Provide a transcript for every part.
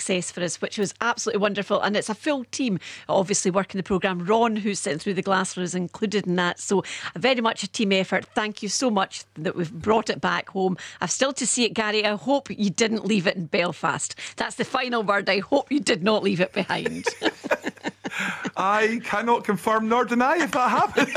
success for us, which was absolutely wonderful. And it's a full team, obviously, working the programme. Ron, who's sitting through the glass, was included in that. So very much a team effort. Thank you so much that we've brought it back home. I've still to see it, Gary. I hope you didn't leave it in Belfast. That's the final word. I hope you did not leave it behind. I cannot confirm nor deny if that happened.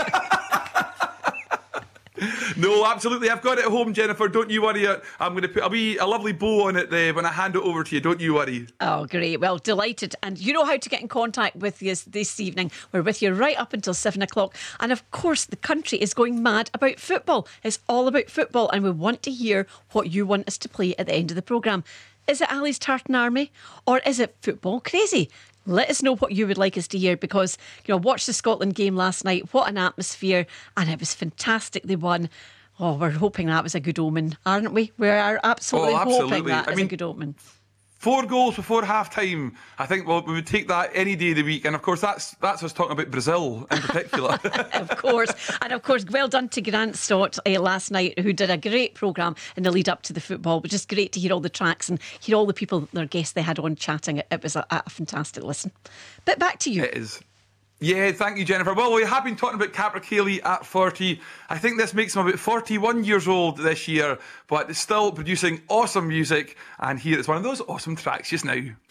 No, absolutely. I've got it at home, Jennifer. Don't you worry. I'm going to put a lovely bow on it when I hand it over to you. Don't you worry. Oh, great. Well, delighted. And you know how to get in contact with us this evening. We're with you right up until 7 o'clock. And of course, the country is going mad about football. It's all about football. And we want to hear what you want us to play at the end of the programme. Is it Ali's Tartan Army or is it Football Crazy? Let us know what you would like us to hear because, you know, watched the Scotland game last night. What an atmosphere. And it was fantastic. They won. Oh, we're hoping that was a good omen, aren't we? We are absolutely hoping that is a good omen. 4 goals before half-time. I think we would take that any day of the week. And, of course, that's us talking about Brazil in particular. Of course. And, of course, well done to Grant Stott last night, who did a great programme in the lead up to the football. But just great to hear all the tracks and hear all the people, their guests they had on chatting. It was a fantastic listen. But back to you. It is. Yeah, thank you, Jennifer. Well, we have been talking about Capra Cayley at 40. I think this makes him about 41 years old this year, but still producing awesome music. And here it's one of those awesome tracks just now.